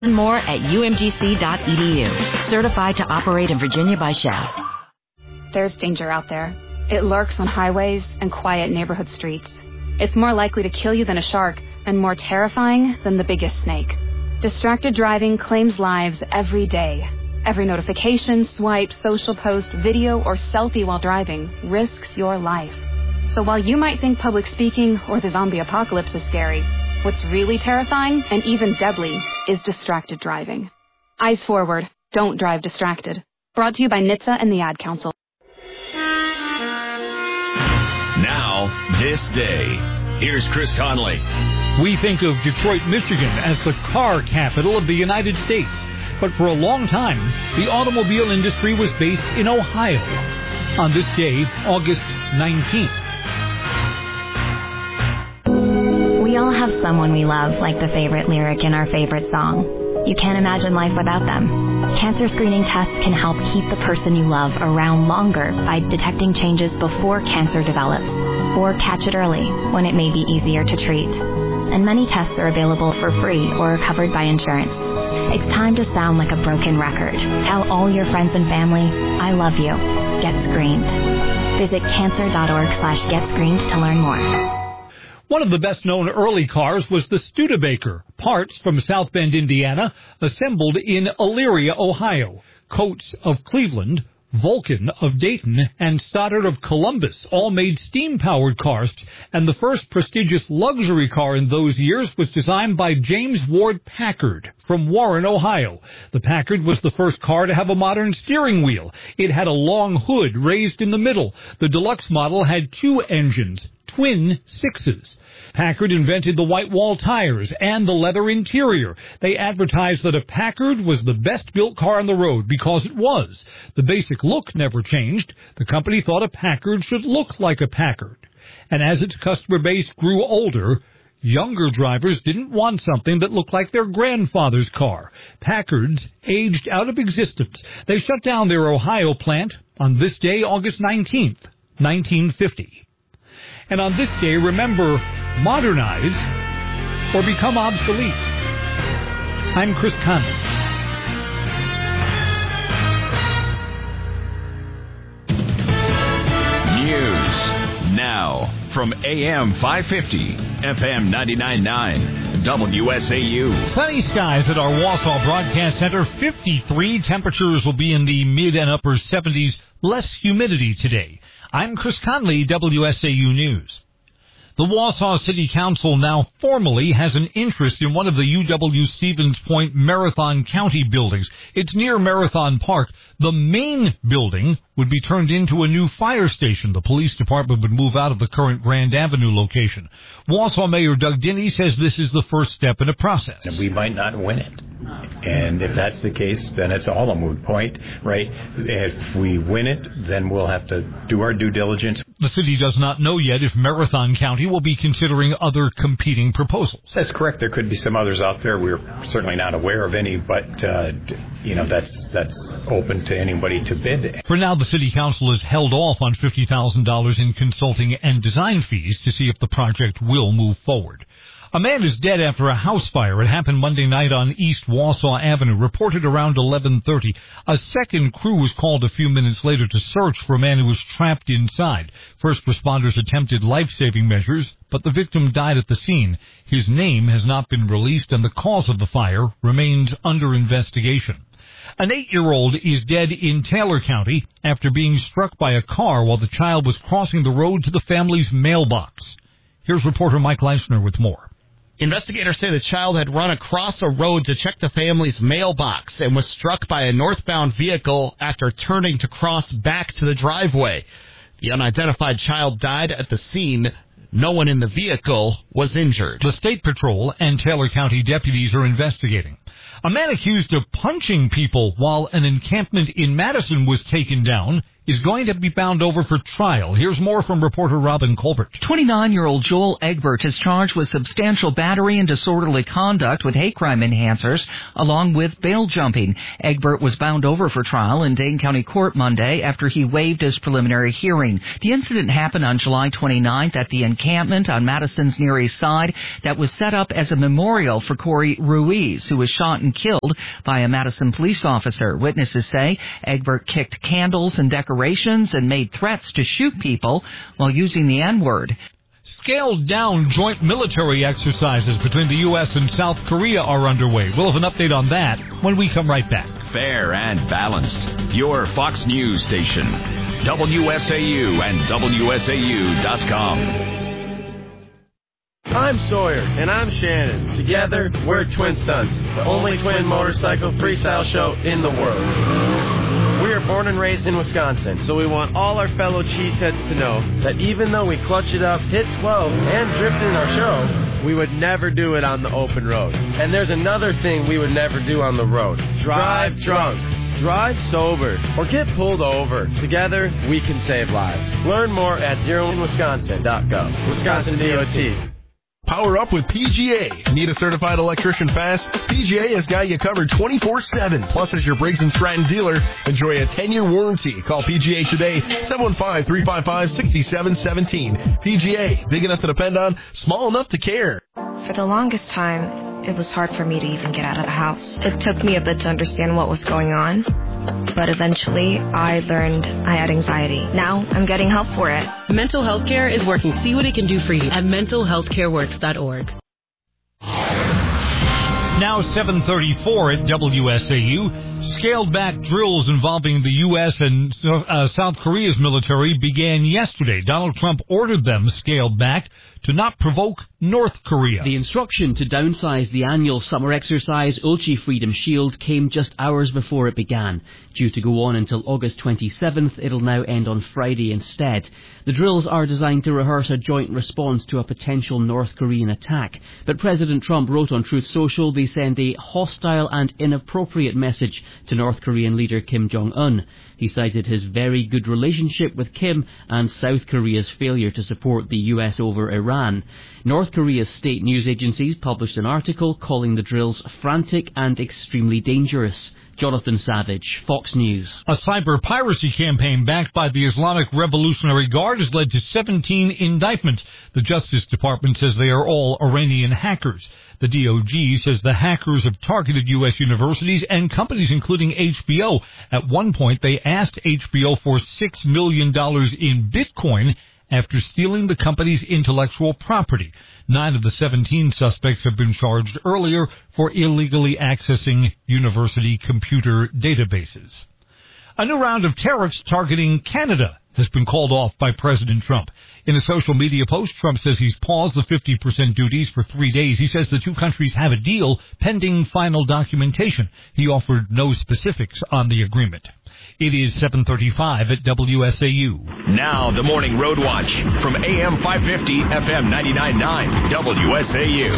Learn more at umgc.edu. Certified to operate in Virginia by Shell. There's danger out there. It lurks on highways and quiet neighborhood streets. It's more likely to kill you than a shark, and more terrifying than the biggest snake. Distracted driving claims lives every day. Every notification, swipe, social post, video, or selfie while driving risks your life. So while you might think public speaking or the zombie apocalypse is scary, what's really terrifying and even deadly is distracted driving. Eyes forward. Don't drive distracted. Brought to you by NHTSA and the Ad Council. Now, this day. Here's Chris Conley. We think of Detroit, Michigan as the car capital of the United States. But for a long time, the automobile industry was based in Ohio. On this day, August 19th. We all have someone we love, like the favorite lyric in our favorite song. You can't imagine life without them. Cancer screening tests can help keep the person you love around longer by detecting changes before cancer develops, or catch it early when it may be easier to treat. And many tests are available for free or are covered by insurance. It's time to sound like a broken record. Tell all your friends and family, I love you. Get screened. Visit cancer.org/getscreened to learn more. One of the best-known early cars was the Studebaker, parts from South Bend, Indiana, assembled in Elyria, Ohio. Coates of Cleveland, Vulcan of Dayton, and Stoddard of Columbus all made steam-powered cars, and the first prestigious luxury car in those years was designed by James Ward Packard from Warren, Ohio. The Packard was the first car to have a modern steering wheel. It had a long hood raised in the middle. The deluxe model had two engines, twin sixes. Packard invented the white wall tires and the leather interior. They advertised that a Packard was the best-built car on the road because it was. The basic look never changed. The company thought a Packard should look like a Packard. And as its customer base grew older, younger drivers didn't want something that looked like their grandfather's car. Packards aged out of existence. They shut down their Ohio plant on this day, August 19th, 1950. And on this day, remember, modernize or become obsolete. I'm Chris Conley. News now from AM 550, FM 99.9, WSAU. Sunny skies at our Wausau Broadcast Center. 53. Temperatures will be in the mid and upper 70s. Less humidity today. I'm Chris Conley, WSAU News. The Wausau City Council now formally has an interest in one of the UW Stevens Point Marathon County buildings. It's near Marathon Park. The main building would be turned into a new fire station. The police department would move out of the current Grand Avenue location. Wausau Mayor Doug Dinney says this is the first step in a process. And we might not win it. And if that's the case, then it's all a moot point, right? If we win it, then we'll have to do our due diligence. The city does not know yet if Marathon County will be considering other competing proposals. That's correct. There could be some others out there. We're certainly not aware of any, but, that's open to anybody to bid. For now, the city council has held off on $50,000 in consulting and design fees to see if the project will move forward. A man is dead after a house fire. It happened Monday night on East Wausau Avenue, reported around 11:30. A second crew was called a few minutes later to search for a man who was trapped inside. First responders attempted life-saving measures, but the victim died at the scene. His name has not been released, and the cause of the fire remains under investigation. An 8-year-old is dead in Taylor County after being struck by a car while the child was crossing the road to the family's mailbox. Here's reporter Mike Leisner with more. Investigators say the child had run across a road to check the family's mailbox and was struck by a northbound vehicle after turning to cross back to the driveway. The unidentified child died at the scene. No one in the vehicle was injured. The State Patrol and Taylor County deputies are investigating. A man accused of punching people while an encampment in Madison was taken down is going to be bound over for trial. Here's more from reporter Robin Colbert. 29-year-old Joel Egbert is charged with substantial battery and disorderly conduct with hate crime enhancers, along with bail jumping. Egbert was bound over for trial in Dane County Court Monday after he waived his preliminary hearing. The incident happened on July 29th at the encampment on Madison's Near East Side that was set up as a memorial for Corey Ruiz, who was shot and killed by a Madison police officer. Witnesses say Egbert kicked candles and decorations and made threats to shoot people while using the N-word. Scaled-down joint military exercises between the U.S. and South Korea are underway. We'll have an update on that when we come right back. Fair and balanced. Your Fox News station. WSAU and WSAU.com. I'm Sawyer, and I'm Shannon. Together, we're Twin Stunts, the only twin motorcycle freestyle show in the world. We are born and raised in Wisconsin, so we want all our fellow cheeseheads to know that even though we clutch it up, hit 12, and drift in our show, we would never do it on the open road. And there's another thing we would never do on the road. Drive drunk. Drive sober or get pulled over. Together, we can save lives. Learn more at zeroinwisconsin.gov. Wisconsin DOT. Power up with PGA. Need a certified electrician fast? PGA has got you covered 24/7. Plus, as your Briggs & Stratton dealer, enjoy a 10-year warranty. Call PGA today, 715-355-6717. PGA, big enough to depend on, small enough to care. For the longest time, it was hard for me to even get out of the house. It took me a bit to understand what was going on, but eventually I learned I had anxiety. Now I'm getting help for it. Mental Health Care is working. See what it can do for you at mentalhealthcareworks.org. Now 7:34 at WSAU. Scaled-back drills involving the U.S. and South Korea's military began yesterday. Donald Trump ordered them scaled back to not provoke North Korea. The instruction to downsize the annual summer exercise, Ulchi Freedom Shield, came just hours before it began. Due to go on until August 27th, it'll now end on Friday instead. The drills are designed to rehearse a joint response to a potential North Korean attack. But President Trump wrote on Truth Social they send a hostile and inappropriate message to North Korean leader Kim Jong-un. He cited his very good relationship with Kim and South Korea's failure to support the U.S. over Iran. North Korea's state news agencies published an article calling the drills frantic and extremely dangerous. Jonathan Savage, Fox News. A cyber piracy campaign backed by the Islamic Revolutionary Guard has led to 17 indictments. The Justice Department says they are all Iranian hackers. The DOJ says the hackers have targeted U.S. universities and companies, including HBO. At one point, they asked HBO for $6 million in Bitcoin after stealing the company's intellectual property. 9 of the 17 suspects have been charged earlier for illegally accessing university computer databases. A new round of tariffs targeting Canada has been called off by President Trump. In a social media post, Trump says he's paused the 50% duties for 3 days. He says the two countries have a deal pending final documentation. He offered no specifics on the agreement. It is 7:35 at WSAU. Now the Morning Road Watch from AM 550, FM 99.9, WSAU.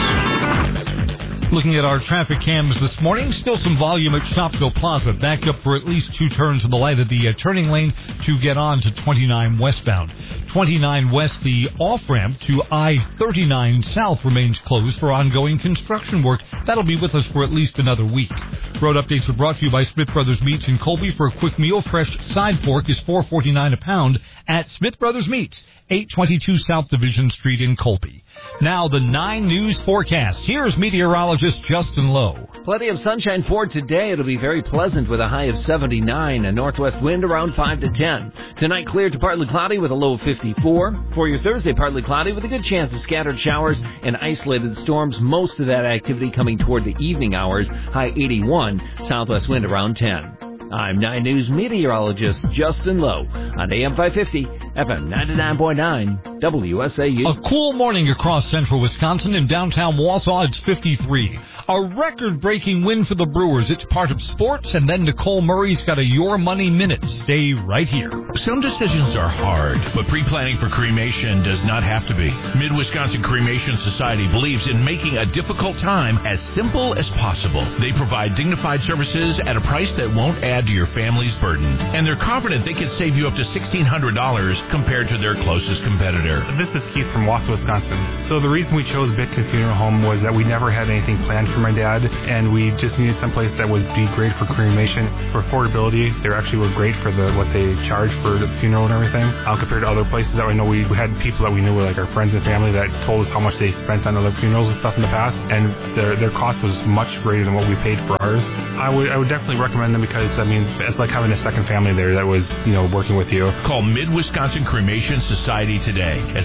Looking at our traffic cams this morning, still some volume at Shopko Plaza, backed up for at least 2 turns in the light of the turning lane to get on to 29 westbound. 29 west, the off-ramp to I-39 south remains closed for ongoing construction work. That'll be with us for at least another week. Road updates are brought to you by Smith Brothers Meats in Colby. For a quick meal, fresh side pork is $4.49 a pound at Smith Brothers Meats, 822 South Division Street in Colby. Now the 9 News forecast. Here's meteorologist Justin Lowe. Plenty of sunshine for today. It'll be very pleasant with a high of 79, a northwest wind around 5 to 10. Tonight clear to partly cloudy with a low of 54. For your Thursday, partly cloudy with a good chance of scattered showers and isolated storms. Most of that activity coming toward the evening hours. High 81, southwest wind around 10. I'm 9 News meteorologist Justin Lowe on AM 550, FM 99.9 WSAU. A cool morning across central Wisconsin. In downtown Wausau, it's 53. A record-breaking win for the Brewers. It's part of sports, and then Nicole Murray's got a Your Money Minute. Stay right here. Some decisions are hard, but pre-planning for cremation does not have to be. Mid-Wisconsin Cremation Society believes in making a difficult time as simple as possible. They provide dignified services at a price that won't add to your family's burden. And they're confident they can save you up to $1,600 compared to their closest competitor. This is Keith from Wausau, Wisconsin. So the reason we chose Bitkin Funeral Home was that we never had anything planned for my dad, and we just needed someplace that would be great for cremation. For affordability, they actually were great for what they charge for the funeral and everything, compared to other places that I know we had people that we knew, like our friends and family, that told us how much they spent on other funerals and stuff in the past, and their cost was much greater than what we paid for ours. I would definitely recommend them because, I mean, it's like having a second family there that was, working with you. Call Mid-Wisconsin Cremation Society today at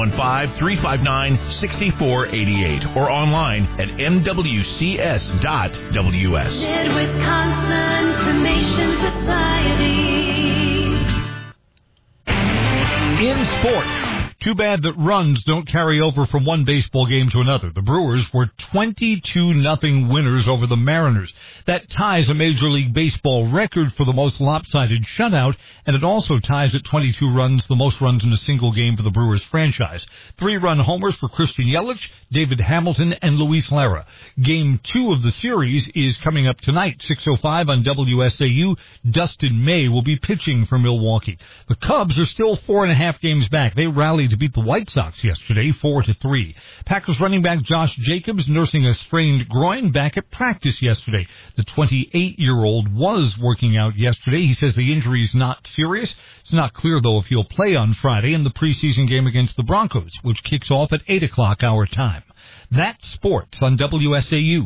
715-359-6488 or online at mwcs.ws. Mid-Wisconsin Cremation Society. In sports, too bad that runs don't carry over from one baseball game to another. The Brewers were 22-0 winners over the Mariners. That ties a Major League Baseball record for the most lopsided shutout, and it also ties at 22 runs, the most runs in a single game for the Brewers franchise. 3-run homers for Christian Yelich, David Hamilton, and Luis Lara. Game 2 of the series is coming up tonight, 6:05 on WSAU. Dustin May will be pitching for Milwaukee. The Cubs are still 4.5 games back. They rallied to beat the White Sox yesterday, 4-3. Packers running back Josh Jacobs, nursing a sprained groin, back at practice yesterday. The 28-year-old was working out yesterday. He says the injury is not serious. It's not clear, though, if he'll play on Friday in the preseason game against the Broncos, which kicks off at 8 o'clock our time. That's sports on WSAU.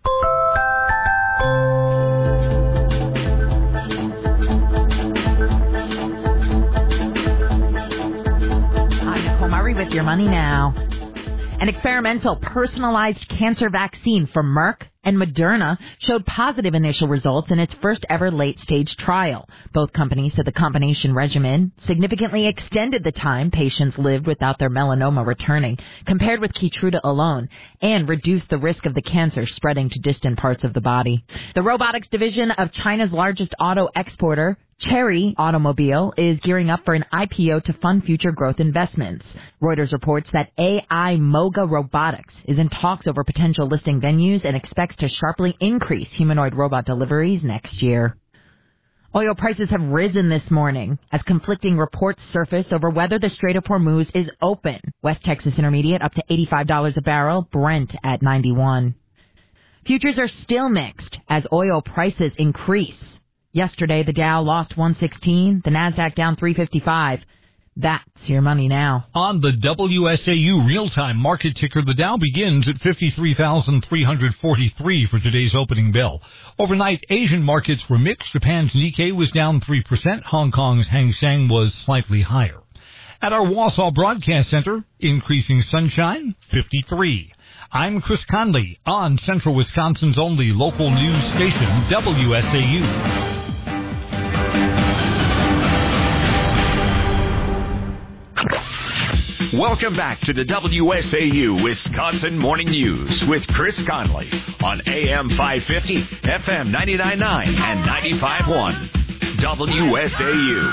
With your money now. An experimental personalized cancer vaccine from Merck and Moderna showed positive initial results in its first ever late-stage trial. Both companies said the combination regimen significantly extended the time patients lived without their melanoma returning, compared with Keytruda alone, and reduced the risk of the cancer spreading to distant parts of the body. The robotics division of China's largest auto exporter, Chery Automobile, is gearing up for an IPO to fund future growth investments. Reuters reports that AI Moga Robotics is in talks over potential listing venues and expects to sharply increase humanoid robot deliveries next year. Oil prices have risen this morning as conflicting reports surface over whether the Strait of Hormuz is open. West Texas Intermediate up to $85 a barrel, Brent at $91. Futures are still mixed as oil prices increase. Yesterday, the Dow lost 116, the Nasdaq down 355. That's your money now. On the WSAU real-time market ticker, the Dow begins at 53,343 for today's opening bell. Overnight, Asian markets were mixed. Japan's Nikkei was down 3%. Hong Kong's Hang Seng was slightly higher. At our Wausau Broadcast Center, increasing sunshine, 53. I'm Chris Conley on Central Wisconsin's only local news station, WSAU. Welcome back to the WSAU Wisconsin Morning News with Chris Conley on AM 550, FM 99.9, and 95.1 WSAU.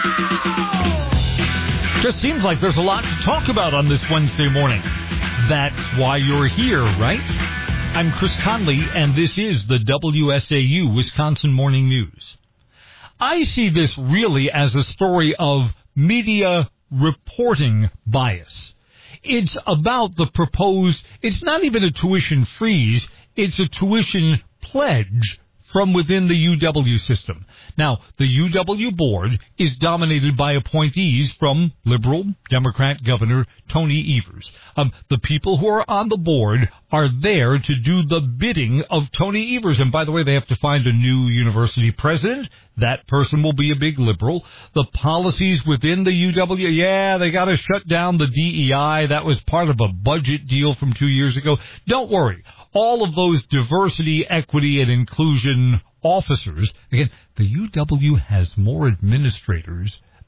Just seems like there's a lot to talk about on this Wednesday morning. That's why you're here, right? I'm Chris Conley, and this is the WSAU Wisconsin Morning News. I see this really as a story of media reporting bias. It's about the proposed, it's not even a tuition freeze, it's a tuition pledge from within the UW system. Now, the UW board is dominated by appointees from liberal Democrat Governor Tony Evers. The people who are on the board are there to do the bidding of Tony Evers. And by the way, they have to find a new university president. That person will be a big liberal. The policies within the UW, they got to shut down the DEI. That was part of a budget deal from 2 years ago. Don't worry. All of those diversity, equity, and inclusion officers, again, the UW has more administrators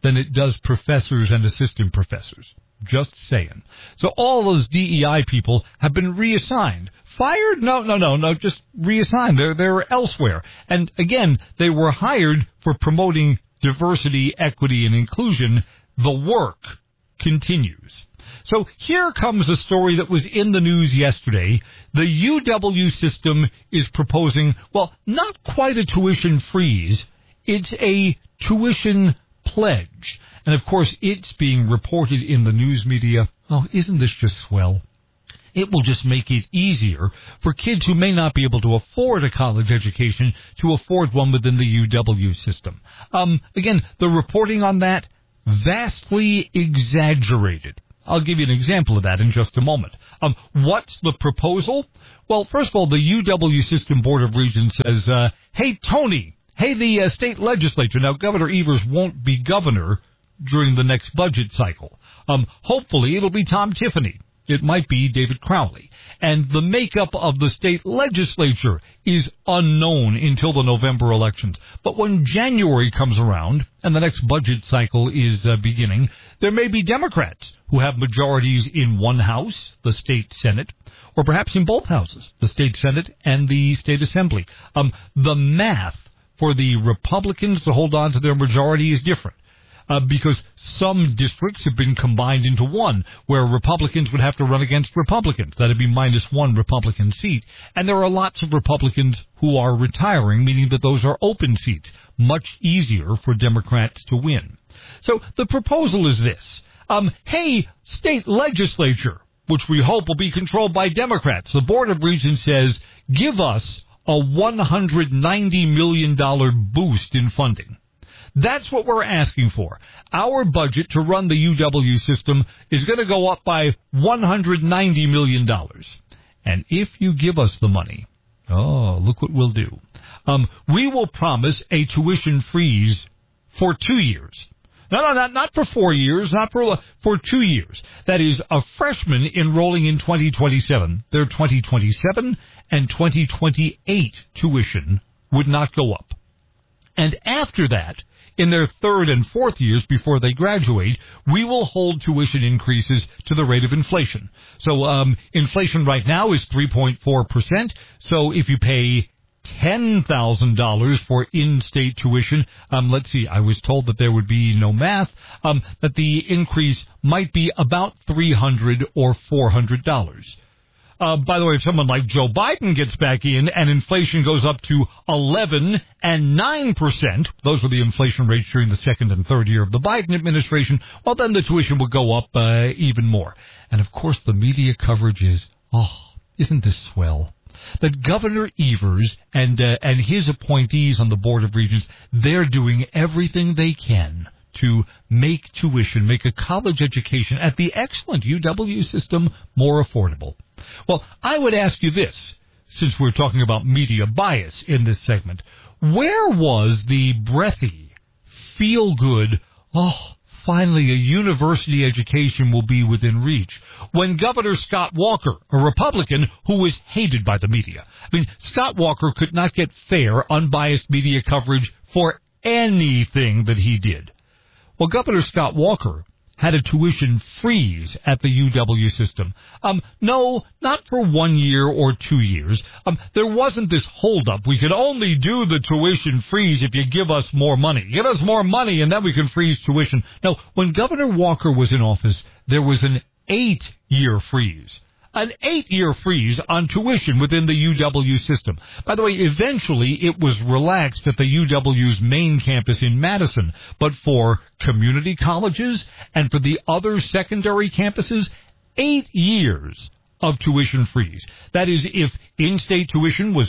than it does professors and assistant professors. Just saying. So all those DEI people have been reassigned. Fired? No, just reassigned. They're elsewhere. And again, they were hired for promoting diversity, equity, and inclusion. The work continues. So here comes a story that was in the news yesterday. The UW system is proposing, well, not quite a tuition freeze. It's a tuition pledge. And, of course, it's being reported in the news media. Oh, isn't this just swell? It will just make it easier for kids who may not be able to afford a college education to afford one within the UW system. Again, the reporting on that, vastly exaggerated. I'll give you an example of that in just a moment. What's the proposal? Well, first of all, the UW System Board of Regents says, hey, Tony, hey, the state legislature. Now, Governor Evers won't be governor during the next budget cycle. Hopefully, it'll be Tom Tiffany. It might be David Crowley. And the makeup of the state legislature is unknown until the November elections. But when January comes around and the next budget cycle is beginning, there may be Democrats who have majorities in one house, the state Senate, or perhaps in both houses, the state Senate and the state Assembly. The math for the Republicans to hold on to their majority is different. Because some districts have been combined into one, where Republicans would have to run against Republicans. That would be -1 Republican seat. And there are lots of Republicans who are retiring, meaning that those are open seats. Much easier for Democrats to win. So the proposal is this. Hey, state legislature, which we hope will be controlled by Democrats, the Board of Regents says, give us a $190 million boost in funding. That's what we're asking for. Our budget to run the UW system is going to go up by $190 million. And if you give us the money, oh, look what we'll do. We will promise a tuition freeze for 2 years. No, not for 4 years, not for 2 years. That is, a freshman enrolling in 2027, their 2027 and 2028 tuition would not go up. And after that, in their third and fourth years before they graduate, we will hold tuition increases to the rate of inflation. So inflation right now is 3.4%. So if you pay $10,000 for in-state tuition, let's see, I was told that there would be no math, that the increase might be about $300 or $400. By the way, if someone like Joe Biden gets back in and inflation goes up to 11 and 9%, those were the inflation rates during the second and third year of the Biden administration, well, then the tuition will go up even more. And, of course, the media coverage is, isn't this swell? That Governor Evers and his appointees on the Board of Regents, they're doing everything they can to make tuition, make a college education at the excellent UW system more affordable. Well, I would ask you this, since we're talking about media bias in this segment. Where was the breathy, feel-good, finally a university education will be within reach, when Governor Scott Walker, a Republican who was hated by the media? I mean, Scott Walker could not get fair, unbiased media coverage for anything that he did. Well, Governor Scott Walker had a tuition freeze at the UW system. No, not for 1 year or 2 years. There wasn't this holdup. We could only do the tuition freeze if you give us more money. Give us more money and then we can freeze tuition. No, when Governor Walker was in office, there was an 8-year freeze. An 8-year freeze on tuition within the UW system. By the way, eventually it was relaxed at the UW's main campus in Madison, but for community colleges and for the other secondary campuses, 8 years of tuition freeze. That is, if in-state tuition was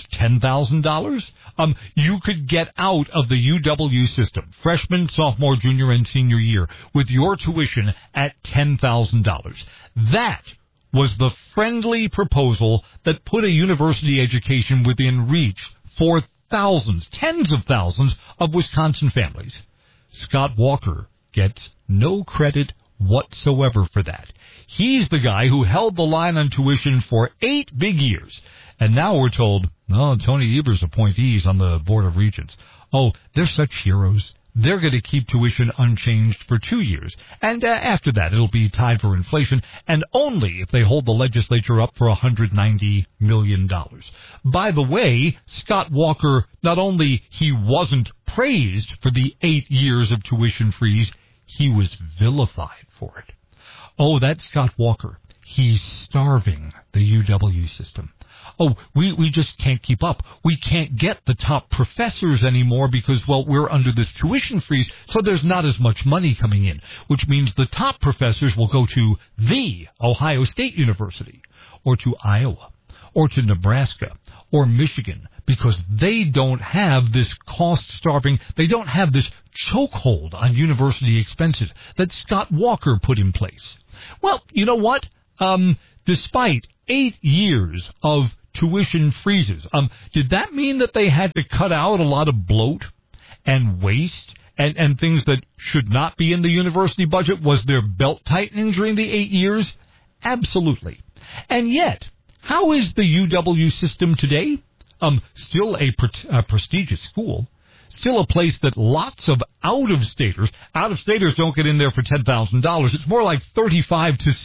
$10,000, you could get out of the UW system, freshman, sophomore, junior, and senior year, with your tuition at $10,000. That was the friendly proposal that put a university education within reach for thousands, tens of thousands of Wisconsin families. Scott Walker gets no credit whatsoever for that. He's the guy who held the line on tuition for 8 big years. And now we're told, Tony Evers' appointees on the Board of Regents, they're such heroes. they're going to keep tuition unchanged for 2 years. And after that, it'll be tied for inflation, and only if they hold the legislature up for $190 million. By the way, Scott Walker, not only he wasn't praised for the 8 years of tuition freeze, he was vilified for it. Oh, that Scott Walker. He's starving the UW system. Oh, we just can't keep up. We can't get the top professors anymore because, well, we're under this tuition freeze, so there's not as much money coming in, which means the top professors will go to the Ohio State University or to Iowa or to Nebraska or Michigan because they don't have this cost-starving, they don't have this chokehold on university expenses that Scott Walker put in place. Well, you know what? Despite 8 years of tuition freezes, did that mean that they had to cut out a lot of bloat and waste and things that should not be in the university budget? Was there belt tightening during the 8 years? Absolutely. And yet, how is the UW system today? Still a prestigious school. Still a place that lots of out-of-staters don't get in there for $10,000. It's more like $35,000 to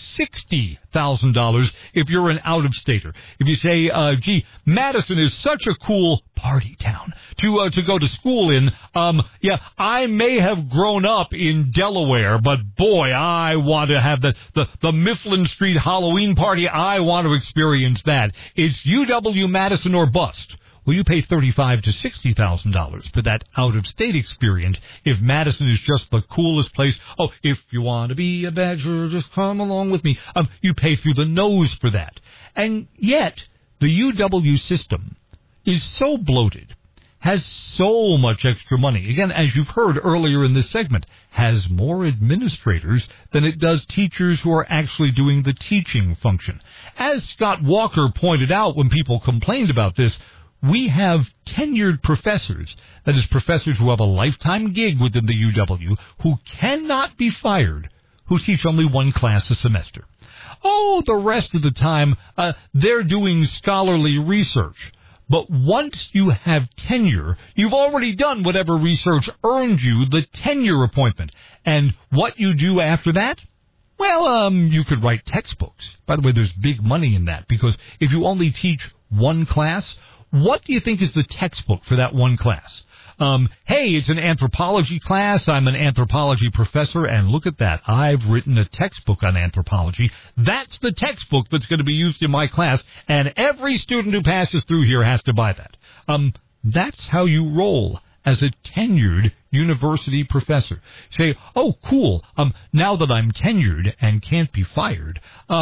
$60,000 if you're an out-of-stater. If you say, gee, Madison is such a cool party town to go to school in. Yeah, I may have grown up in Delaware, but boy, I want to have the Mifflin Street Halloween party. I want to experience that. It's UW-Madison or bust. Well, you pay $35,000 to $60,000 for that out-of-state experience if Madison is just the coolest place. Oh, if you want to be a Badger, just come along with me. You pay through the nose for that. And yet, the UW system is so bloated, has so much extra money. Again, as you've heard earlier in this segment, has more administrators than it does teachers who are actually doing the teaching function. As Scott Walker pointed out when people complained about this, we have tenured professors, that is, professors who have a lifetime gig within the UW, who cannot be fired, who teach only one class a semester. Oh, the rest of the time, they're doing scholarly research. But once you have tenure, you've already done whatever research earned you the tenure appointment. And what you do after that? Well, you could write textbooks. By the way, there's big money in that, because if you only teach one class, what do you think is the textbook for that one class? Hey, it's an anthropology class. I'm an anthropology professor, and look at that. I've written a textbook on anthropology. That's the textbook that's going to be used in my class, and every student who passes through here has to buy that. That's how you roll as a tenured university professor. Say, oh, cool, now that I'm tenured and can't be fired,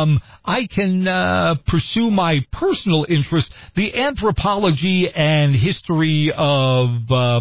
I can pursue my personal interest, the anthropology and history of,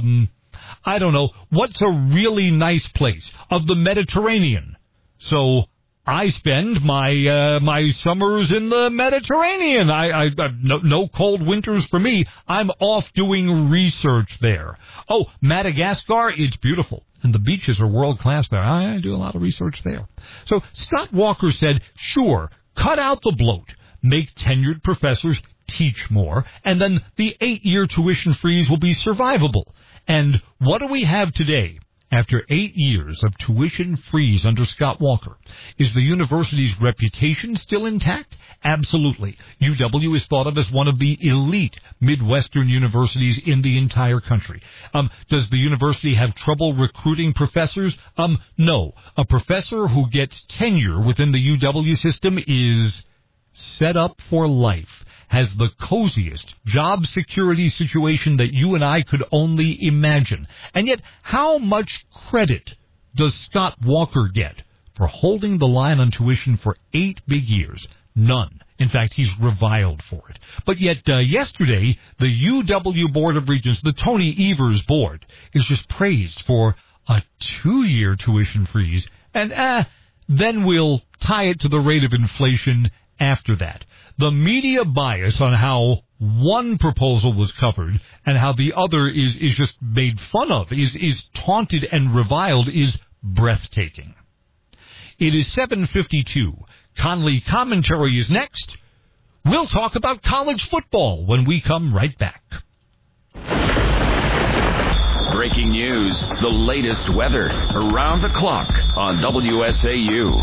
I don't know, what's a really nice place, of the Mediterranean. So I spend my summers in the Mediterranean. I no cold winters for me. I'm off doing research there. Oh, Madagascar, it's beautiful, and the beaches are world class there. I do a lot of research there. So Scott Walker said, sure, cut out the bloat, make tenured professors teach more, and then the 8-year tuition freeze will be survivable. And what do we have today? After 8 years of tuition freeze under Scott Walker, is the university's reputation still intact? Absolutely. UW is thought of as one of the elite Midwestern universities in the entire country. Does the university have trouble recruiting professors? No. A professor who gets tenure within the UW system is set up for life, has the coziest job security situation that you and I could only imagine. And yet, how much credit does Scott Walker get for holding the line on tuition for 8 big years? None. In fact, he's reviled for it. But yet, yesterday, the UW Board of Regents, the Tony Evers Board, is just praised for a 2-year tuition freeze. And then we'll tie it to the rate of inflation after that. The media bias on how one proposal was covered and how the other is just made fun of, is taunted and reviled, is breathtaking. It is 7:52. Conley Commentary is next. We'll talk about college football when we come right back. breaking news, the latest weather, around the clock on WSAU.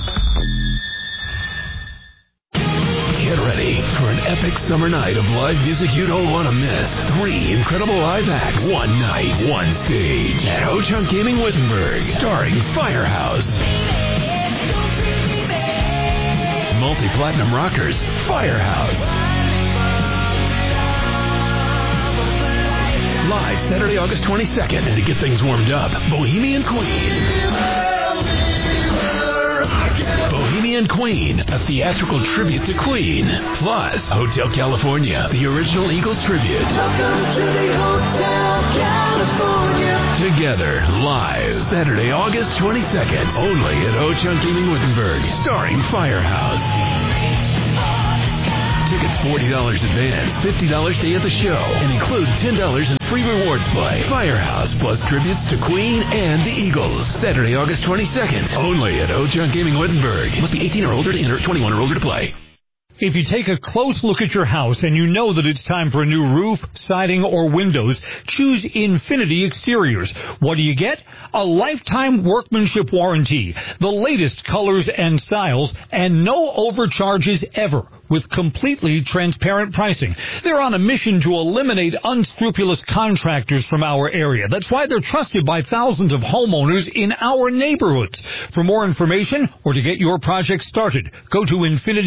Get ready for an epic summer night of live music you don't want to miss. 3 incredible live acts, one night, one stage at Ho-Chunk Gaming Wittenberg, starring Firehouse. Multi-platinum rockers, Firehouse. Live Saturday, August 22nd. And to get things warmed up, Bohemian Queen. Bohemian Queen, a theatrical tribute to Queen. Plus, Hotel California, the original Eagles tribute. Welcome to the Hotel California. Together, live, Saturday, August 22nd. Only at Ho-Chunk Gaming Wittenberg, starring Firehouse. Tickets $40 advance, $50 day of the show, and include $10 in free rewards play. Firehouse plus tributes to Queen and the Eagles. Saturday, August 22nd. Only at Ho-Chunk Gaming Wittenberg. Must be 18 or older to enter, 21 or older to play. If you take a close look at your house and you know that it's time for a new roof, siding, or windows, choose Infinity Exteriors. What do you get? A lifetime workmanship warranty, the latest colors and styles, and no overcharges ever, with completely transparent pricing. They're on a mission to eliminate unscrupulous contractors from our area. That's why they're trusted by thousands of homeowners in our neighborhoods. For more information or to get your project started, go to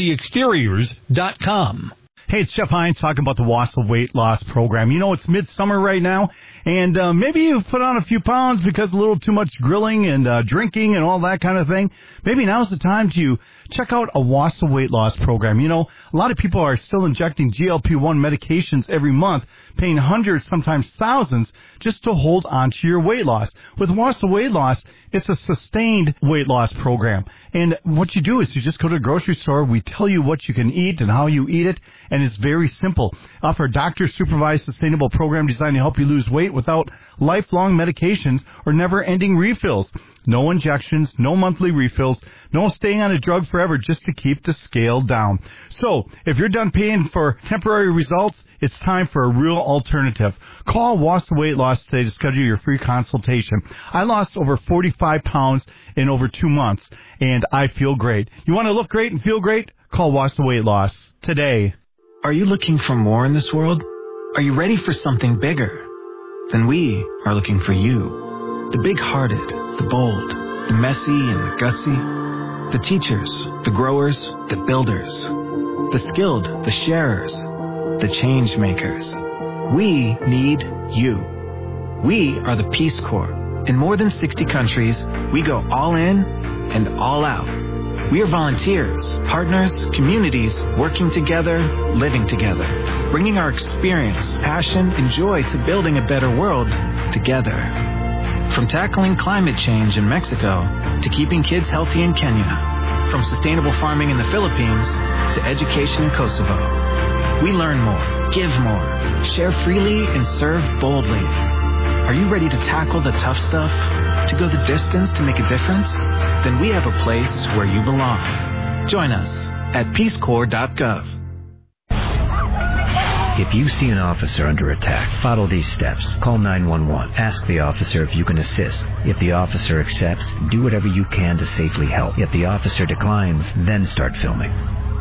infinityexteriors.com. Hey, it's Jeff Hines talking about the Wausau Weight Loss Program. You know, it's midsummer right now, and maybe you've put on a few pounds because of a little too much grilling and drinking and all that kind of thing. Maybe now's the time to check out a Wausau Weight Loss Program. You know, a lot of people are still injecting GLP-1 medications every month, paying hundreds, sometimes thousands, just to hold on to your weight loss. With Wausau Weight Loss, it's a sustained weight loss program. And what you do is you just go to the grocery store. We tell you what you can eat and how you eat it. And it's very simple. Offer a doctor-supervised sustainable program designed to help you lose weight without lifelong medications or never-ending refills. No injections, no monthly refills, no staying on a drug forever just to keep the scale down. So, if you're done paying for temporary results, it's time for a real alternative. Call Wausau Weight Loss today to schedule your free consultation. I lost over 45 pounds in over 2 months, and I feel great. You want to look great and feel great? Call Wausau Weight Loss today. Are you looking for more in this world? Are you ready for something bigger? Then we are looking for you. The big-hearted, the bold, the messy and the gutsy. The teachers, the growers, the builders. The skilled, the sharers, the change makers. We need you. We are the Peace Corps. In more than 60 countries, we go all in and all out. We are volunteers, partners, communities, working together, living together, bringing our experience, passion, and joy to building a better world together. From tackling climate change in Mexico to keeping kids healthy in Kenya, from sustainable farming in the Philippines to education in Kosovo. We learn more, give more, share freely, and serve boldly. Are you ready to tackle the tough stuff? To go the distance to make a difference? Then we have a place where you belong. Join us at peacecorps.gov. If you see an officer under attack, follow these steps. Call 911. Ask the officer if you can assist. If the officer accepts, do whatever you can to safely help. If the officer declines, then start filming.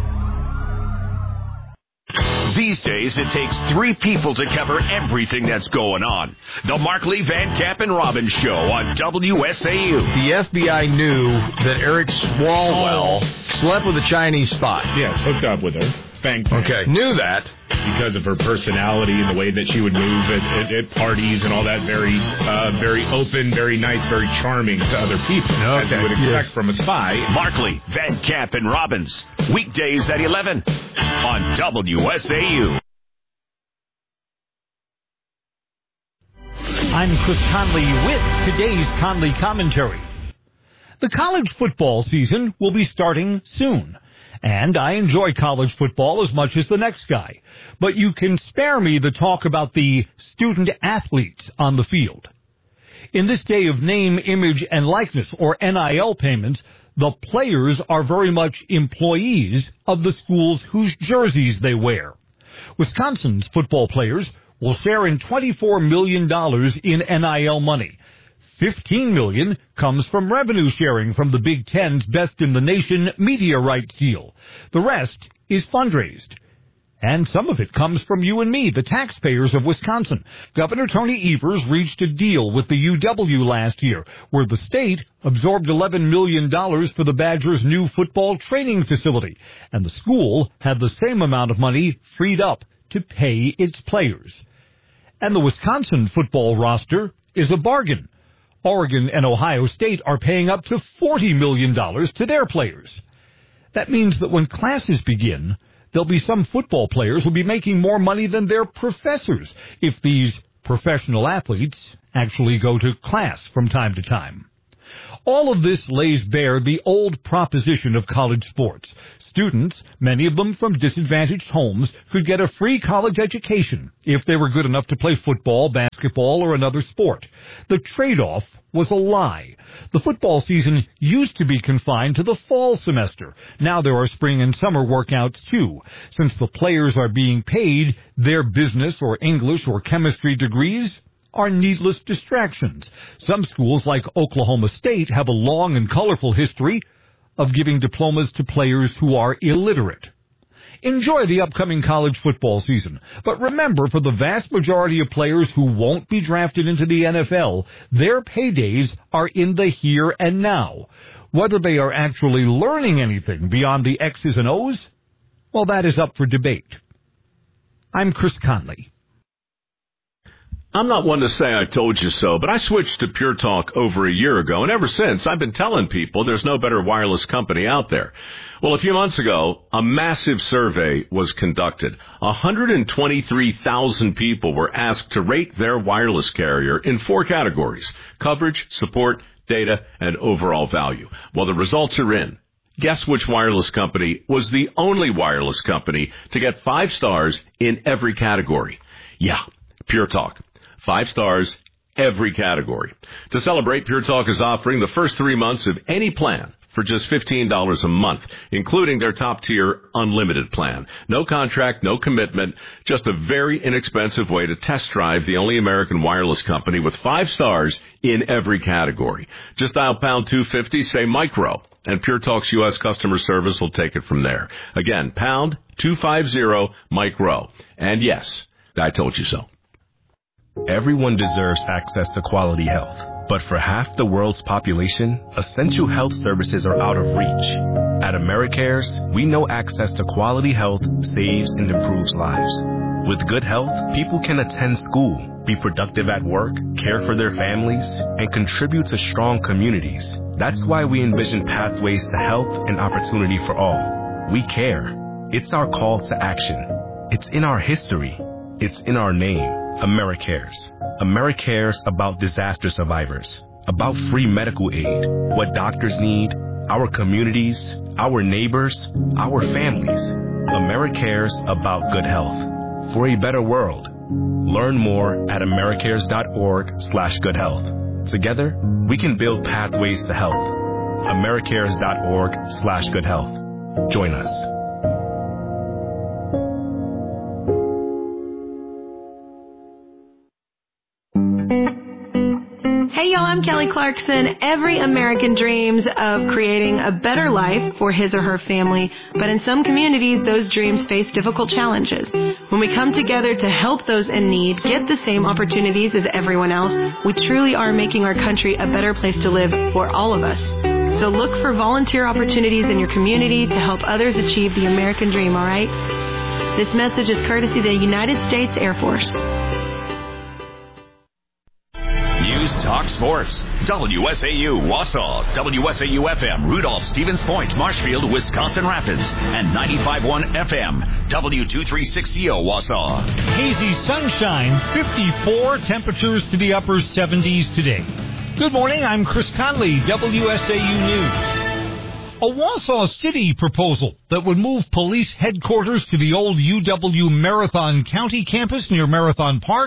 These days, it takes 3 people to cover everything that's going on. The Markley, Van Camp, and Robbins Show on WSAU. The FBI knew that Eric Swalwell slept with a Chinese spy. Yes, hooked up with her. Okay. Knew that. Because of her personality and the way that she would move at parties and all that, very open, very nice, very charming to other people, as you would expect from a spy. Markley, Van Camp, and Robbins, weekdays at 11 on WSAU. I'm Chris Conley with today's Conley Commentary. The college football season will be starting soon. And I enjoy college football as much as the next guy. But you can spare me the talk about the student athletes on the field. In this day of name, image, and likeness, or NIL payments, the players are very much employees of the schools whose jerseys they wear. Wisconsin's football players will share in $24 million in NIL money. $15 million comes from revenue sharing from the Big Ten's Best in the Nation media rights deal. The rest is fundraised. And some of it comes from you and me, the taxpayers of Wisconsin. Governor Tony Evers reached a deal with the UW last year, where the state absorbed $11 million for the Badgers' new football training facility, and the school had the same amount of money freed up to pay its players. And the Wisconsin football roster is a bargain. Oregon and Ohio State are paying up to $40 million to their players. That means that when classes begin, there'll be some football players who'll be making more money than their professors if these professional athletes actually go to class from time to time. All of this lays bare the old proposition of college sports. Students, many of them from disadvantaged homes, could get a free college education if they were good enough to play football, basketball, or another sport. The trade-off was a lie. The football season used to be confined to the fall semester. Now there are spring and summer workouts too. Since the players are being paid, their business or English or chemistry degrees are needless distractions. Some schools, like Oklahoma State, have a long and colorful history of giving diplomas to players who are illiterate. Enjoy the upcoming college football season, but remember, for the vast majority of players who won't be drafted into the NFL, their paydays are in the here and now. Whether they are actually learning anything beyond the X's and O's, well, that is up for debate. I'm Chris Conley. I'm not one to say I told you so, but I switched to Pure Talk over a year ago, and ever since, I've been telling people there's no better wireless company out there. Well, a few months ago, a massive survey was conducted. 123,000 people were asked to rate their wireless carrier in 4 categories: coverage, support, data, and overall value. Well, the results are in. Guess which wireless company was the only wireless company to get 5 stars in every category? Yeah, Pure Talk. 5 stars, every category. To celebrate, Pure Talk is offering the first 3 months of any plan for just $15 a month, including their top-tier unlimited plan. No contract, no commitment, just a very inexpensive way to test drive the only American wireless company with 5 stars in every category. Just dial pound 250, say micro, and Pure Talk's U.S. customer service will take it from there. Again, pound 250 micro. And yes, I told you so. Everyone deserves access to quality health, but for half the world's population, essential health services are out of reach. At AmeriCares, we know access to quality health saves and improves lives. With good health, people can attend school, be productive at work, care for their families, and contribute to strong communities. That's why we envision pathways to health and opportunity for all. We care. It's our call to action. It's in our history. It's in our name. AmeriCares. AmeriCares about disaster survivors, about free medical aid, what doctors need, our communities, our neighbors, our families. AmeriCares about good health. For a better world. Learn more at americares.org/goodhealth. Together, we can build pathways to health. americares.org/goodhealth. Join us. Hey y'all, I'm Kelly Clarkson. Every American dreams of creating a better life for his or her family, but in some communities, those dreams face difficult challenges. When we come together to help those in need get the same opportunities as everyone else, we truly are making our country a better place to live for all of us. So look for volunteer opportunities in your community to help others achieve the American dream, all right? This message is courtesy of the United States Air Force. Talk Sports. WSAU Wausau, WSAU-FM Rudolph, Stevens Point, Marshfield, Wisconsin Rapids, and 95.1 FM, W236CO Wausau. Hazy sunshine, 54, temperatures to the upper 70s today. Good morning, I'm Chris Conley, WSAU News. A Wausau City proposal that would move police headquarters to the old UW Marathon County campus near Marathon Park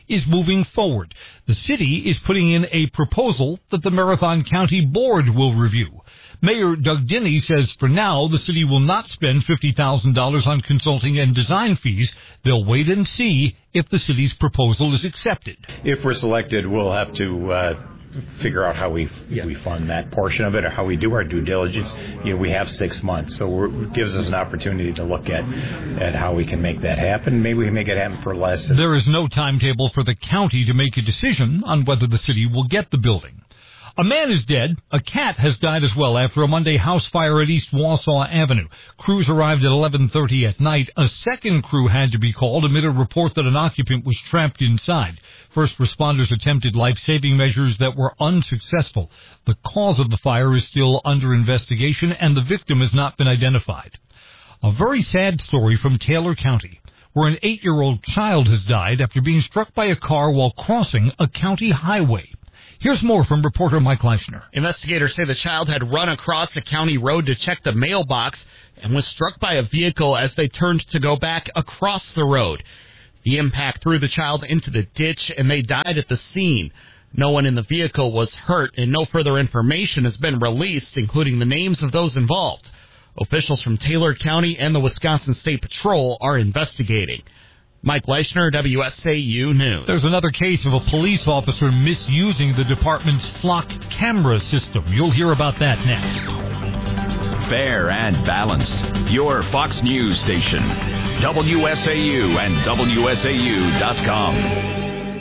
is moving forward. The city is putting in a proposal that the Marathon County Board will review. Mayor Doug Dinney says for now the city will not spend $50,000 on consulting and design fees. They'll wait and see if the city's proposal is accepted. If we're selected, we'll have to figure out how we fund that portion of it or how we do our due diligence. We have 6 months, so it gives us an opportunity to look at how we can make that happen. Maybe we can make it happen for less. There is no timetable for the county to make a decision on whether the city will get the building. A man is dead. A cat has died as well after a Monday house fire at East Wausau Avenue. Crews arrived at 11:30 at night. A second crew had to be called amid a report that an occupant was trapped inside. First responders attempted life-saving measures that were unsuccessful. The cause of the fire is still under investigation, and the victim has not been identified. A very sad story from Taylor County, where an 8-year-old child has died after being struck by a car while crossing a county highway. Here's more from reporter Mike Leischner. Investigators say the child had run across a county road to check the mailbox and was struck by a vehicle as they turned to go back across the road. The impact threw the child into the ditch, and they died at the scene. No one in the vehicle was hurt, and no further information has been released, including the names of those involved. Officials from Taylor County and the Wisconsin State Patrol are investigating. Mike Leischner, WSAU News. There's another case of a police officer misusing the department's flock camera system. You'll hear about that next. Fair and balanced. Your Fox News station. WSAU and WSAU.com.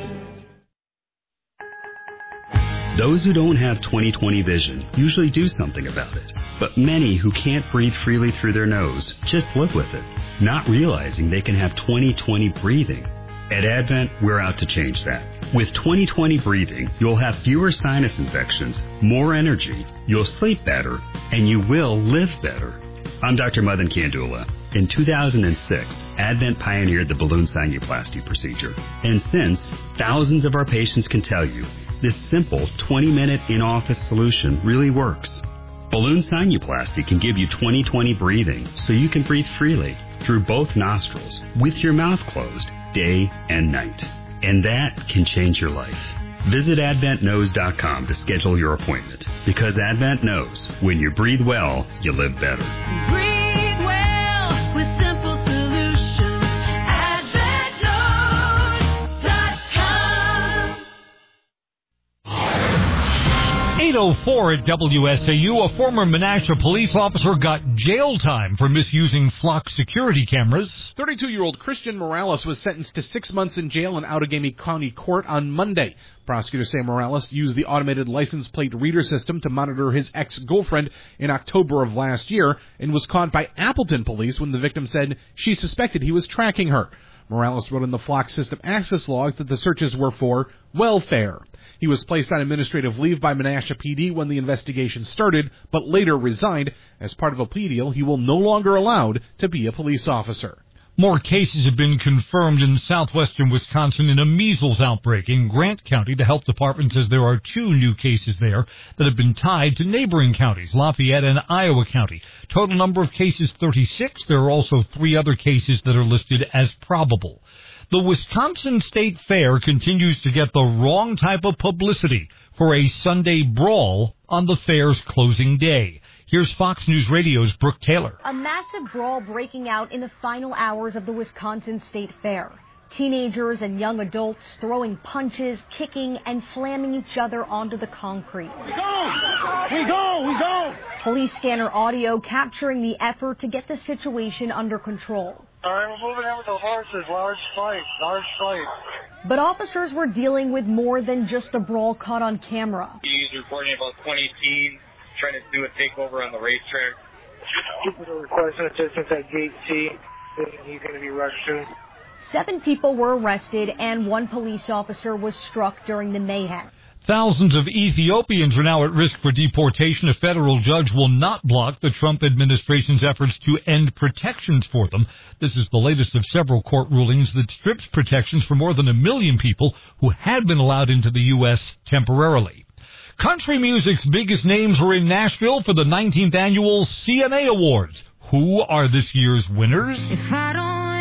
Those who don't have 20/20 vision usually do something about it. But many who can't breathe freely through their nose just live with it, not realizing they can have 20/20 breathing. At Advent, we're out to change that. With 20/20 breathing, you'll have fewer sinus infections, more energy, you'll sleep better, and you will live better. I'm Dr. Madan Kandula. In 2006, Advent pioneered the balloon sinuplasty procedure. And since, thousands of our patients can tell you this simple 20-minute in-office solution really works. Balloon sinuplasty can give you 20/20 breathing so you can breathe freely through both nostrils with your mouth closed day and night. And that can change your life. Visit AdventKnows.com to schedule your appointment, because Advent knows when you breathe well, you live better. Breathe well with simple solutions. AdventKnows.com. 8:04 at WSAU. A former Menasha police officer got jail time for misusing flock security cameras. 32-year-old Christian Morales was sentenced to 6 months in jail in Outagamie County Court on Monday. Prosecutors say Morales used the automated license plate reader system to monitor his ex-girlfriend in October of last year and was caught by Appleton police when the victim said she suspected he was tracking her. Morales wrote in the flock system access logs that the searches were for welfare. He was placed on administrative leave by Menasha PD when the investigation started, but later resigned. As part of a plea deal, he will no longer allowed to be a police officer. More cases have been confirmed in southwestern Wisconsin in a measles outbreak. In Grant County, the health department says there are 2 new cases there that have been tied to neighboring counties, Lafayette and Iowa County. Total number of cases 36. There are also 3 other cases that are listed as probable. The Wisconsin State Fair continues to get the wrong type of publicity for a Sunday brawl on the fair's closing day. Here's Fox News Radio's Brooke Taylor. A massive brawl breaking out in the final hours of the Wisconsin State Fair. Teenagers and young adults throwing punches, kicking, and slamming each other onto the concrete. We go! We go! We go! Police scanner audio capturing the effort to get the situation under control. All right, we're moving in with the horses. Large fight. But officers were dealing with more than just the brawl caught on camera. He's reporting about 20 teens trying to do a takeover on the racetrack. People are requesting assistance at Gate C. He's going to be rushed soon. 7 people were arrested and 1 police officer was struck during the mayhem. Thousands of Ethiopians are now at risk for deportation. A federal judge will not block the Trump administration's efforts to end protections for them. This is the latest of several court rulings that strips protections for more than 1 million people who had been allowed into the U.S. temporarily. Country music's biggest names were in Nashville for the 19th annual CMA Awards. Who are this year's winners? If I don't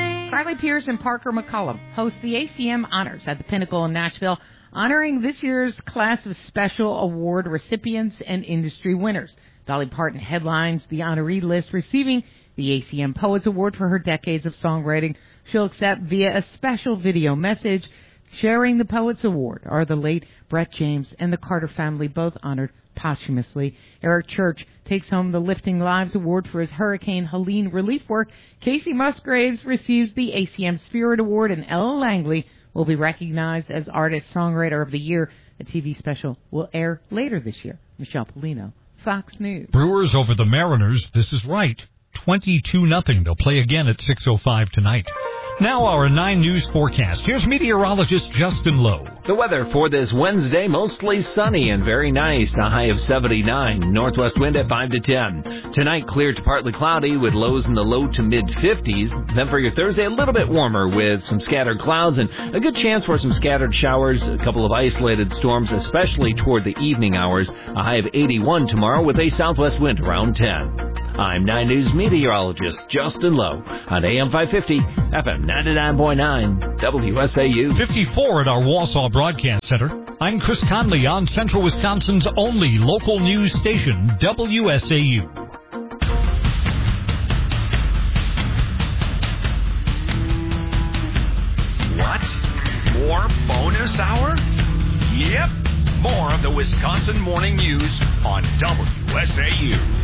Carly Pierce and Parker McCollum host the ACM Honors at the Pinnacle in Nashville, honoring this year's class of special award recipients and industry winners. Dolly Parton headlines the honoree list, receiving the ACM Poets Award for her decades of songwriting. She'll accept via a special video message. Sharing the Poets Award are the late Brett James and the Carter family, both honored posthumously. Eric Church takes home the Lifting Lives Award for his Hurricane Helene relief work. Casey Musgraves receives the ACM Spirit Award, and Ella Langley will be recognized as Artist Songwriter of the Year. A TV special will air later this year. Michelle Polino, Fox News. Brewers over the Mariners. This is right. 22-0. They'll play again at 6:05 tonight. Now our 9 News forecast. Here's meteorologist Justin Lowe. The weather for this Wednesday, mostly sunny and very nice. A high of 79. Northwest wind at 5 to 10. Tonight, clear to partly cloudy with lows in the low to mid-50s. Then for your Thursday, a little bit warmer with some scattered clouds and a good chance for some scattered showers. A couple of isolated storms, especially toward the evening hours. A high of 81 tomorrow with a southwest wind around 10. I'm 9 News meteorologist Justin Lowe on AM 550, FM 99.9, WSAU. 54 at our Wausau Broadcast Center. I'm Chris Conley on Central Wisconsin's only local news station, WSAU. What? More bonus hour? Yep. More of the Wisconsin Morning News on WSAU.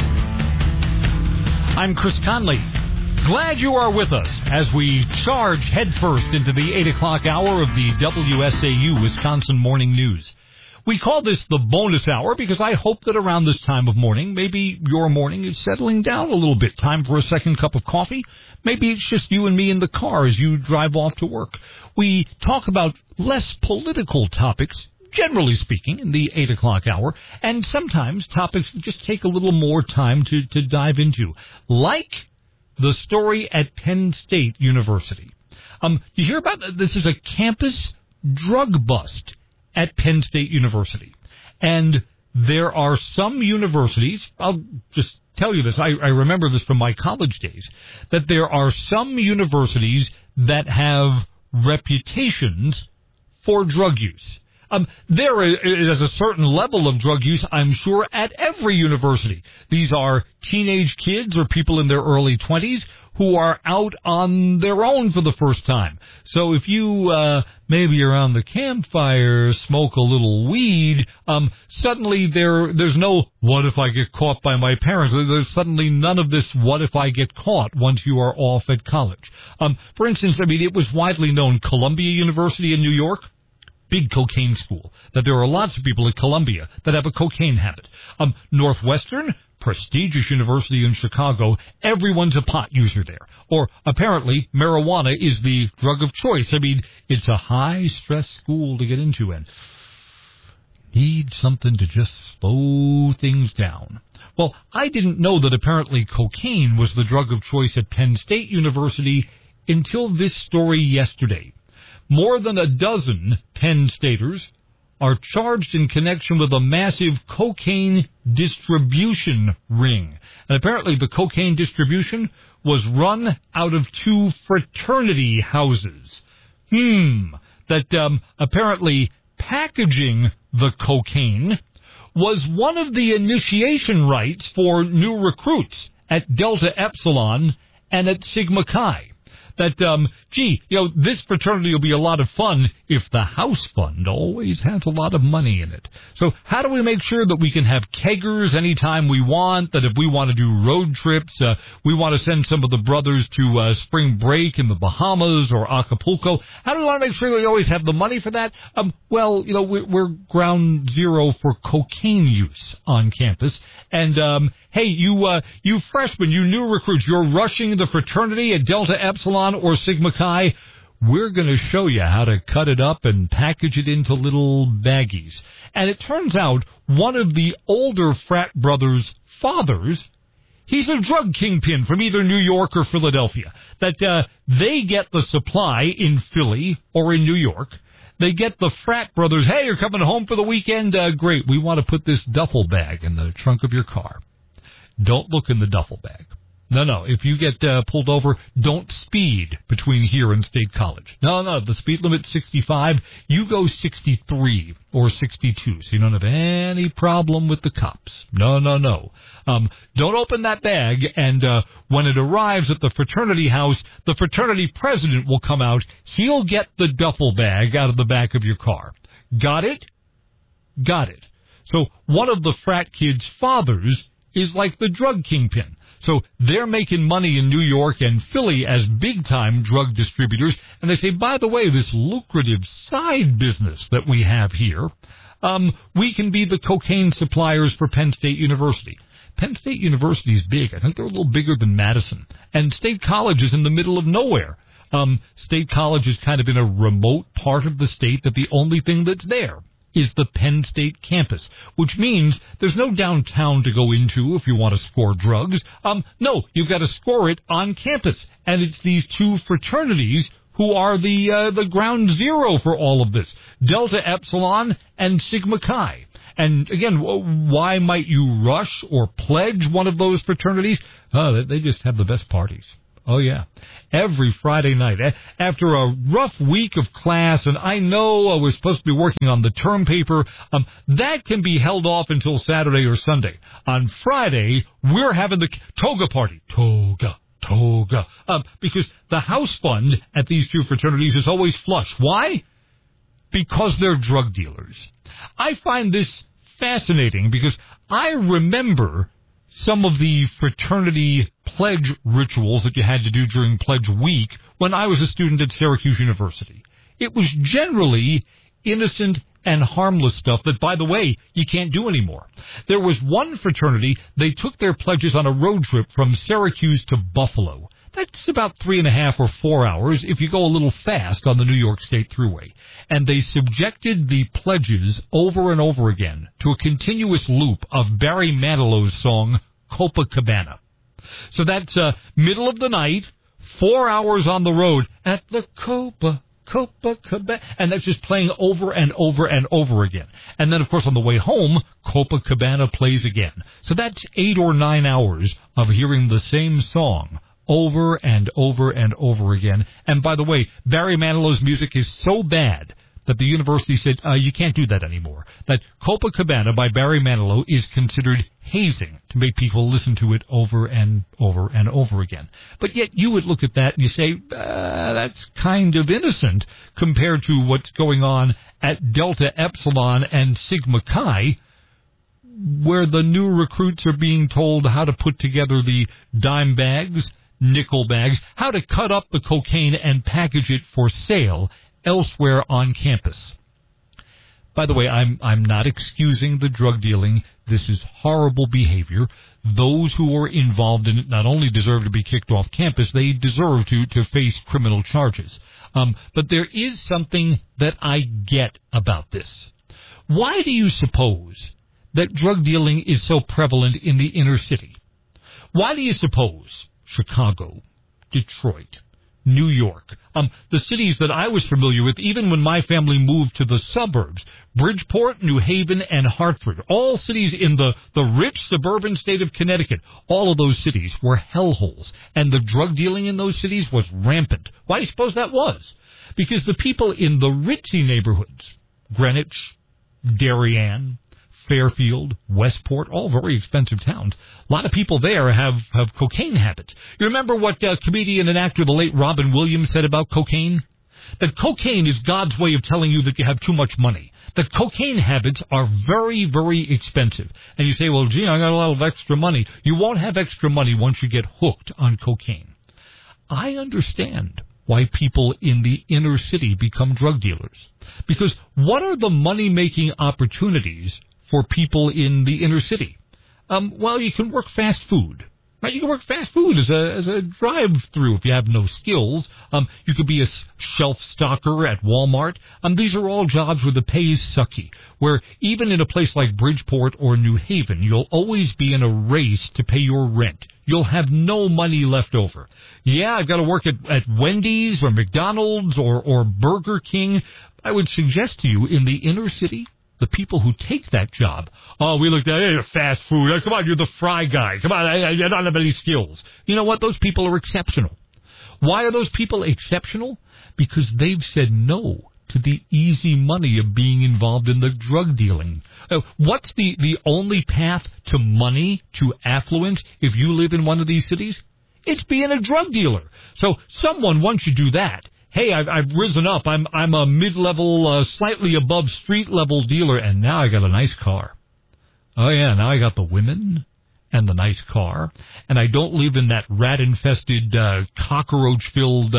I'm Chris Conley. Glad you are with us as we charge headfirst into the 8 o'clock hour of the WSAU Wisconsin Morning News. We call this the bonus hour because I hope that around this time of morning, maybe your morning is settling down a little bit. Time for a second cup of coffee. Maybe it's just you and me in the car as you drive off to work. We talk about less political topics, generally speaking, in the 8 o'clock hour, and sometimes topics that just take a little more time to dive into, like the story at Penn State University. You hear about this is a campus drug bust at Penn State University, and there are some universities, I'll just tell you this, I remember this from my college days, that there are some universities that have reputations for drug use. There is a certain level of drug use, I'm sure, at every university. These are teenage kids or people in their early 20s who are out on their own for the first time. So if you maybe around the campfire smoke a little weed, suddenly there's no what if I get caught by my parents. There's suddenly none of this what if I get caught once you are off at college. For instance, I mean, it was widely known, Columbia University in New York, big cocaine school, that there are lots of people at Columbia that have a cocaine habit. Northwestern, prestigious university in Chicago, everyone's a pot user there. Or apparently marijuana is the drug of choice. I mean, it's a high-stress school to get into and need something to just slow things down. Well, I didn't know that apparently cocaine was the drug of choice at Penn State University until this story yesterday. More than a dozen Penn Staters are charged in connection with a massive cocaine distribution ring. And apparently the cocaine distribution was run out of 2 fraternity houses. That apparently packaging the cocaine was one of the initiation rites for new recruits at Delta Epsilon and at Sigma Chi. That, this fraternity will be a lot of fun if the house fund always has a lot of money in it. So how do we make sure that we can have keggers anytime we want, that if we want to do road trips, we want to send some of the brothers to spring break in the Bahamas or Acapulco? How do we want to make sure that we always have the money for that? We're ground zero for cocaine use on campus. And, hey, you freshmen, you new recruits, you're rushing the fraternity at Delta Epsilon or Sigma Chi. We're going to show you how to cut it up and package it into little baggies. And it turns out one of the older frat brothers' fathers, he's a drug kingpin from either New York or Philadelphia. That they get the supply in Philly or in New York. They get the frat brothers, hey, you're coming home for the weekend? Great, we want to put this duffel bag in the trunk of your car. Don't look in the duffel bag. No. If you get pulled over, don't speed between here and State College. No. The speed limit's 65. You go 63 or 62, so you don't have any problem with the cops. No. Don't open that bag, and when it arrives at the fraternity house, the fraternity president will come out. He'll get the duffel bag out of the back of your car. Got it? Got it. So one of the frat kids' fathers is like the drug kingpin. So they're making money in New York and Philly as big-time drug distributors. And they say, by the way, this lucrative side business that we have here, we can be the cocaine suppliers for Penn State University. Penn State University is big. I think they're a little bigger than Madison. And State College is in the middle of nowhere. State College is kind of in a remote part of the state that the only thing that's there is the Penn State campus, which means there's no downtown to go into if you want to score drugs. No, you've got to score it on campus. And it's these two fraternities who are the ground zero for all of this, Delta Epsilon and Sigma Chi. And again, why might you rush or pledge one of those fraternities? They just have the best parties. Oh, yeah. Every Friday night. After a rough week of class, and I know we're supposed to be working on the term paper, that can be held off until Saturday or Sunday. On Friday, we're having the toga party. Toga. Because the house fund at these two fraternities is always flush. Why? Because they're drug dealers. I find this fascinating because I remember some of the fraternity pledge rituals that you had to do during Pledge Week when I was a student at Syracuse University. It was generally innocent and harmless stuff that, by the way, you can't do anymore. There was one fraternity, they took their pledges on a road trip from Syracuse to Buffalo. That's about 3.5 or 4 hours if you go a little fast on the New York State Thruway. And they subjected the pledges over and over again to a continuous loop of Barry Manilow's song, Copacabana. So that's middle of the night, 4 hours on the road at the Copacabana, and that's just playing over and over and over again. And then, of course, on the way home, Copacabana plays again. So that's 8 or 9 hours of hearing the same song over and over and over again. And by the way, Barry Manilow's music is so bad that the university said, you can't do that anymore. That Copacabana by Barry Manilow is considered hazing to make people listen to it over and over and over again. But yet you would look at that and you say, that's kind of innocent compared to what's going on at Delta Epsilon and Sigma Chi, where the new recruits are being told how to put together the dime bags, nickel bags, how to cut up the cocaine and package it for sale elsewhere on campus. By the way, I'm not excusing the drug dealing. This is horrible behavior. Those who are involved in it not only deserve to be kicked off campus, they deserve to face criminal charges. But there is something that I get about this. Why do you suppose that drug dealing is so prevalent in the inner city? Why do you suppose Chicago, Detroit, New York, the cities that I was familiar with, even when my family moved to the suburbs, Bridgeport, New Haven, and Hartford, all cities in the rich suburban state of Connecticut, all of those cities were hellholes, and the drug dealing in those cities was rampant. Why do you suppose that was? Because the people in the ritzy neighborhoods, Greenwich, Darien, Fairfield, Westport, all very expensive towns. A lot of people there have cocaine habits. You remember what comedian and actor the late Robin Williams said about cocaine? That cocaine is God's way of telling you that you have too much money. That cocaine habits are very, very expensive. And you say, well, gee, I got a lot of extra money. You won't have extra money once you get hooked on cocaine. I understand why people in the inner city become drug dealers. Because what are the money-making opportunities for people in the inner city? Well, you can work fast food. Right? You can work fast food as a drive-through if you have no skills. You could be a shelf stocker at Walmart. These are all jobs where the pay is sucky, where even in a place like Bridgeport or New Haven, you'll always be in a race to pay your rent. You'll have no money left over. Yeah, I've got to work at Wendy's or McDonald's or Burger King. I would suggest to you in the inner city, the people who take that job. Oh, we looked at it, fast food. Come on, you're the fry guy. Come on, you don't have any skills. You know what? Those people are exceptional. Why are those people exceptional? Because they've said no to the easy money of being involved in the drug dealing. What's the only path to money, to affluence, if you live in one of these cities? It's being a drug dealer. So someone, once you do that, hey, I've risen up. I'm a mid-level, slightly above street-level dealer, and now I got a nice car. Oh, yeah, now I got the women and the nice car, and I don't live in that rat-infested, cockroach-filled,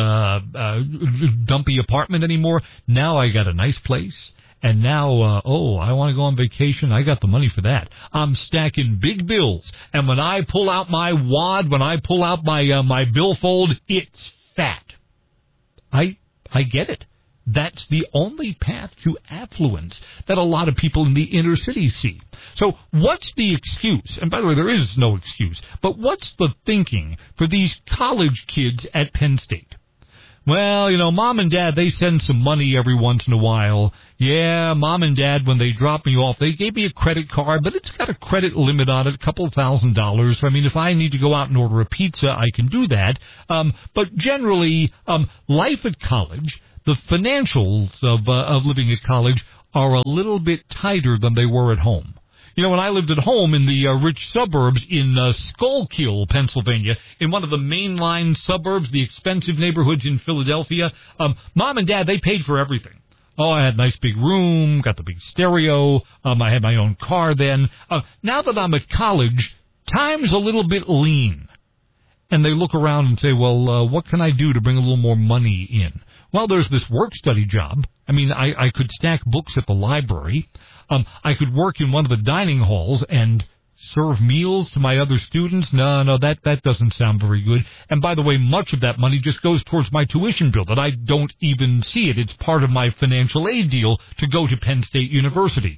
dumpy apartment anymore. Now I got a nice place. And now, I want to go on vacation. I got the money for that. I'm stacking big bills. And when I pull out my wad, when I pull out my billfold, it's fat. I get it. That's the only path to affluence that a lot of people in the inner city see. So what's the excuse? And by the way, there is no excuse. But what's the thinking for these college kids at Penn State? Well, Mom and Dad, they send some money every once in a while. Yeah, Mom and Dad, when they drop me off, they gave me a credit card, but it's got a credit limit on it, $2,000. I mean, if I need to go out and order a pizza, I can do that. But generally, life at college, the financials of living at college are a little bit tighter than they were at home. When I lived at home in the rich suburbs in Schuylkill, Pennsylvania, in one of the mainline suburbs, the expensive neighborhoods in Philadelphia, Mom and Dad, they paid for everything. Oh, I had a nice big room, got the big stereo, I had my own car then. Now that I'm at college, time's a little bit lean. And they look around and say, well, what can I do to bring a little more money in? Well, there's this work-study job. I mean, I could stack books at the library. I could work in one of the dining halls and serve meals to my other students. No, that doesn't sound very good. And by the way, much of that money just goes towards my tuition bill that I don't even see it. It's part of my financial aid deal to go to Penn State University.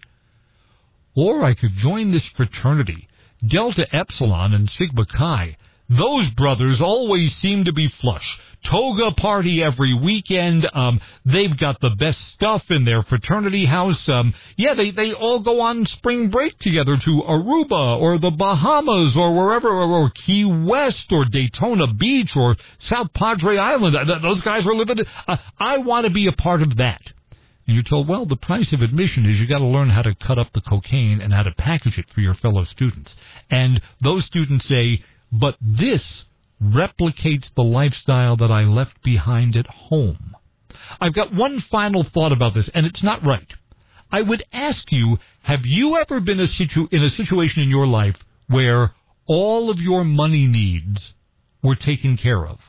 Or I could join this fraternity, Delta Epsilon and Sigma Chi. Those brothers always seem to be flush. Toga party every weekend. They've got the best stuff in their fraternity house. They all go on spring break together to Aruba or the Bahamas or wherever, or Key West or Daytona Beach or South Padre Island. Those guys are living. I want to be a part of that. And you're told, well, the price of admission is you got to learn how to cut up the cocaine and how to package it for your fellow students. And those students say, but this replicates the lifestyle that I left behind at home. I've got one final thought about this, and it's not right. I would ask you, have you ever been in a situation in your life where all of your money needs were taken care of?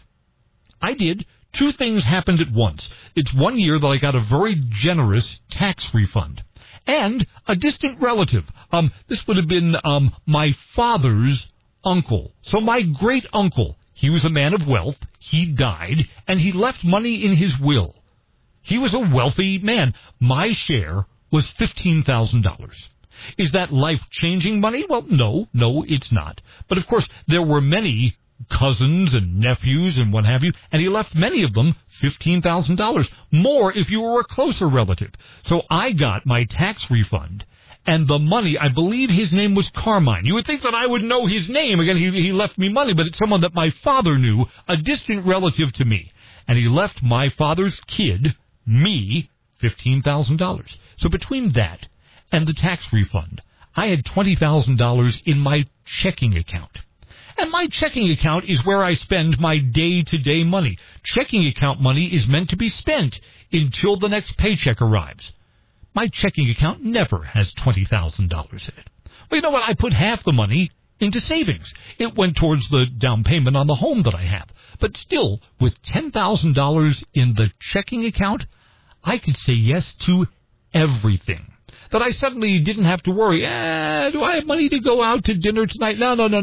I did. Two things happened at once. It's 1 year that I got a very generous tax refund. And a distant relative. This would have been my father's uncle. So my great uncle, he was a man of wealth. He died, and he left money in his will. He was a wealthy man. My share was $15,000. Is that life-changing money? Well, no, it's not. But, of course, there were many cousins and nephews and what have you, and he left many of them $15,000. More if you were a closer relative. So I got my tax refund. And the money, I believe his name was Carmine. You would think that I would know his name. Again, he left me money, but it's someone that my father knew, a distant relative to me. And he left my father's kid, me, $15,000. So between that and the tax refund, I had $20,000 in my checking account. And my checking account is where I spend my day-to-day money. Checking account money is meant to be spent until the next paycheck arrives. My checking account never has $20,000 in it. Well, you know what? I put half the money into savings. It went towards the down payment on the home that I have. But still, with $10,000 in the checking account, I could say yes to everything. That I suddenly didn't have to worry, do I have money to go out to dinner tonight?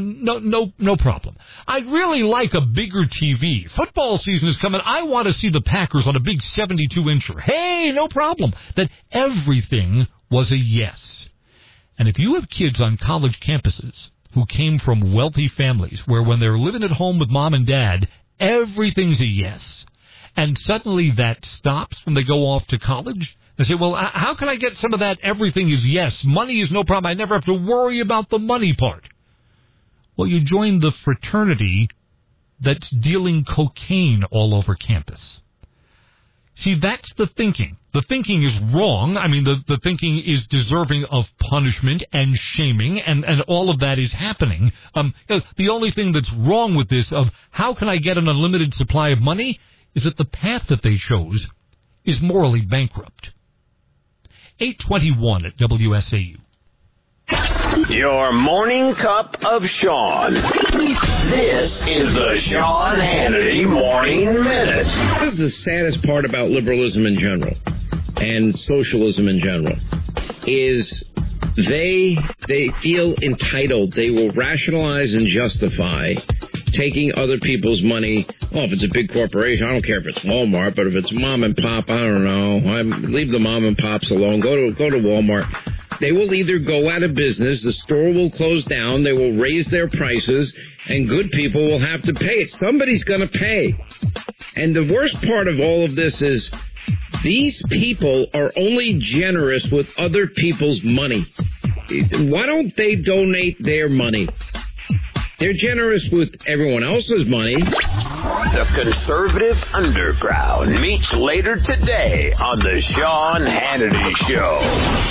No problem. I'd really like a bigger TV. Football season is coming. I want to see the Packers on a big 72-incher. Hey, no problem. That everything was a yes. And if you have kids on college campuses who came from wealthy families where when they're living at home with mom and dad, everything's a yes, and suddenly that stops when they go off to college, I say, well, how can I get some of that? Everything is yes. Money is no problem. I never have to worry about the money part. Well, you join the fraternity that's dealing cocaine all over campus. See, that's the thinking. The thinking is wrong. I mean, the thinking is deserving of punishment and shaming, and all of that is happening. The only thing that's wrong with this of how can I get an unlimited supply of money is that the path that they chose is morally bankrupt. 8:21 at WSAU. Your morning cup of Sean. This is the Sean Hannity Morning Minute. This is the saddest part about liberalism in general and socialism in general is they feel entitled. They will rationalize and justify taking other people's money. Well, if it's a big corporation, I don't care if it's Walmart, but if it's mom and pop, I don't know. Leave the mom and pops alone. Go to Walmart. They will either go out of business, the store will close down, they will raise their prices, and good people will have to pay it. Somebody's going to pay. And the worst part of all of this is these people are only generous with other people's money. Why don't they donate their money? They're generous with everyone else's money. The Conservative Underground meets later today on the Sean Hannity Show.